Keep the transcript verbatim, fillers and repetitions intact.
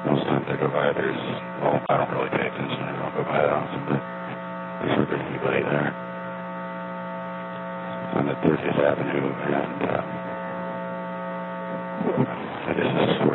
most times I go by, there's, well, I don't really pay attention, I don't go by that often, but there's hardly anybody there. On the thirtieth Avenue, and uh, I guess this is